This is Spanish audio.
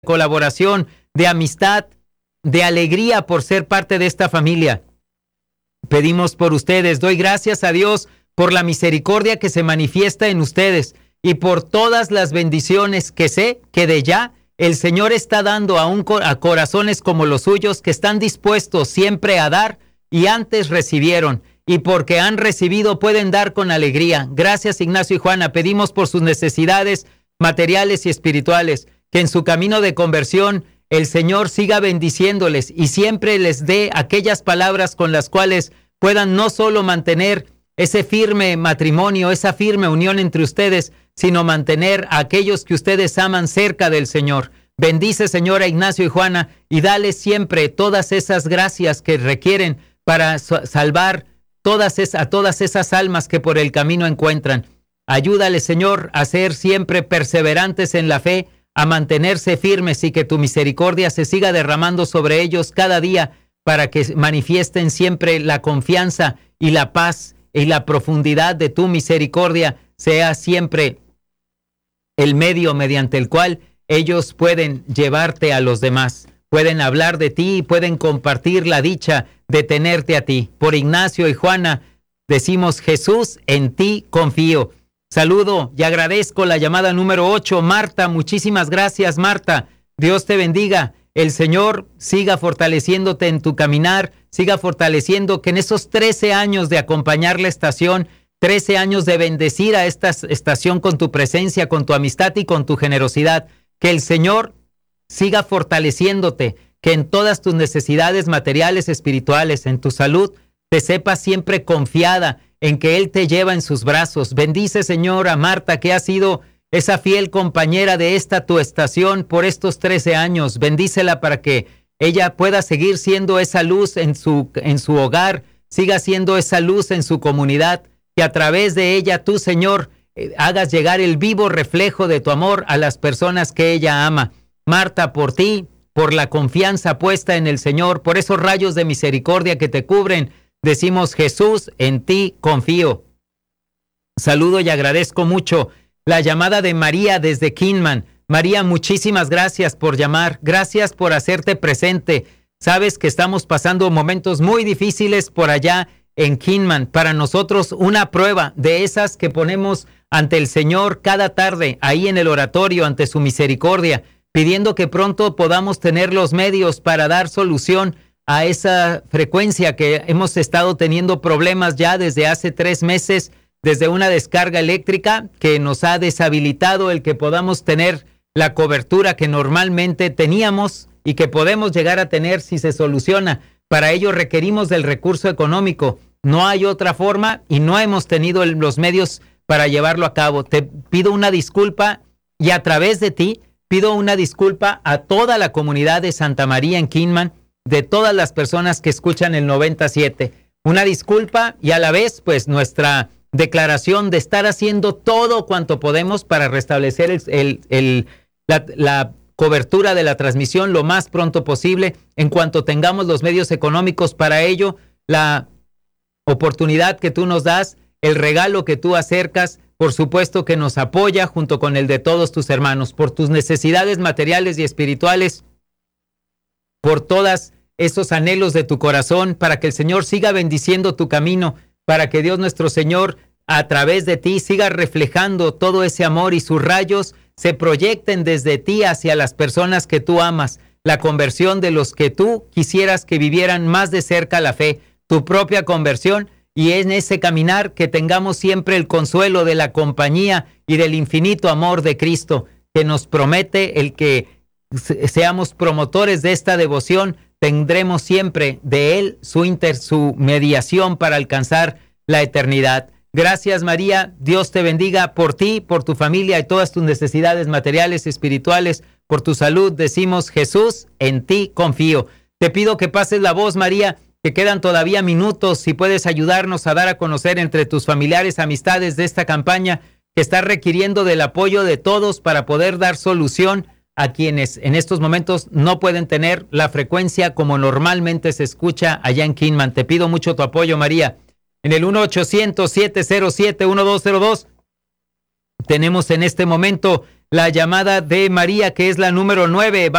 colaboración, de amistad, de alegría por ser parte de esta familia. Pedimos por ustedes, doy gracias a Dios por la misericordia que se manifiesta en ustedes y por todas las bendiciones que sé que de ya el Señor está dando a corazones como los suyos, que están dispuestos siempre a dar y antes recibieron, y porque han recibido pueden dar con alegría. Gracias, Ignacio y Juana. Pedimos por sus necesidades materiales y espirituales, que en su camino de conversión el Señor siga bendiciéndoles y siempre les dé aquellas palabras con las cuales puedan no solo mantener ese firme matrimonio, esa firme unión entre ustedes, sino mantener a aquellos que ustedes aman cerca del Señor. Bendice, Señor, a Ignacio y Juana y dale siempre todas esas gracias que requieren para salvar a todas esas almas que por el camino encuentran. Ayúdale, Señor, a ser siempre perseverantes en la fe, a mantenerse firmes y que tu misericordia se siga derramando sobre ellos cada día para que manifiesten siempre la confianza y la paz y la profundidad de tu misericordia sea siempre el medio mediante el cual ellos pueden llevarte a los demás, pueden hablar de ti y pueden compartir la dicha de tenerte a ti. Por Ignacio y Juana decimos: Jesús, en ti confío. Saludo y agradezco la llamada número 8, Marta. Muchísimas gracias, Marta. Dios te bendiga. El Señor siga fortaleciéndote en tu caminar, siga fortaleciendo que en esos 13 años de acompañar la estación, 13 años de bendecir a esta estación con tu presencia, con tu amistad y con tu generosidad, que el Señor siga fortaleciéndote, que en todas tus necesidades materiales, espirituales, en tu salud, te sepas siempre confiada en que Él te lleva en sus brazos. Bendice, Señor, a Marta, que ha sido esa fiel compañera de esta tu estación por estos 13 años. Bendícela para que ella pueda seguir siendo esa luz en su hogar, siga siendo esa luz en su comunidad, que a través de ella tú, Señor, hagas llegar el vivo reflejo de tu amor a las personas que ella ama. Marta, por ti, por la confianza puesta en el Señor, por esos rayos de misericordia que te cubren, decimos: Jesús, en ti confío. Saludo y agradezco mucho la llamada de María desde Kinman. María, muchísimas gracias por llamar, gracias por hacerte presente. Sabes que estamos pasando momentos muy difíciles por allá en Kinman. Para nosotros una prueba de esas que ponemos ante el Señor cada tarde, ahí en el oratorio, ante su misericordia, pidiendo que pronto podamos tener los medios para dar solución a esa frecuencia que hemos estado teniendo problemas ya desde hace 3 meses, desde una descarga eléctrica que nos ha deshabilitado el que podamos tener la cobertura que normalmente teníamos y que podemos llegar a tener si se soluciona. Para ello requerimos del recurso económico. No hay otra forma y no hemos tenido los medios para llevarlo a cabo. Te pido una disculpa y a través de ti pido una disculpa a toda la comunidad de Santa María en Kinman, de todas las personas que escuchan el 97. Una disculpa y a la vez pues nuestra declaración de estar haciendo todo cuanto podemos para restablecer la cobertura de la transmisión lo más pronto posible. En cuanto tengamos los medios económicos para ello, la oportunidad que tú nos das, el regalo que tú acercas, por supuesto que nos apoya junto con el de todos tus hermanos, por tus necesidades materiales y espirituales, por todos esos anhelos de tu corazón, para que el Señor siga bendiciendo tu camino, para que Dios nuestro Señor a través de ti siga reflejando todo ese amor y sus rayos se proyecten desde ti hacia las personas que tú amas, la conversión de los que tú quisieras que vivieran más de cerca la fe, tu propia conversión, y en ese caminar que tengamos siempre el consuelo de la compañía y del infinito amor de Cristo, que nos promete el que seamos promotores de esta devoción. Tendremos siempre de Él su mediación para alcanzar la eternidad. Gracias, María. Dios te bendiga por ti, por tu familia y todas tus necesidades materiales, espirituales, por tu salud. Decimos: Jesús, en ti confío. Te pido que pases la voz, María, que quedan todavía minutos. Si puedes ayudarnos a dar a conocer entre tus familiares, amistades de esta campaña que está requiriendo del apoyo de todos para poder dar solución a quienes en estos momentos no pueden tener la frecuencia como normalmente se escucha allá en Kinman. Te pido mucho tu apoyo, María. En el 1-800-707-1202 tenemos en este momento la llamada de María, que es la número 9.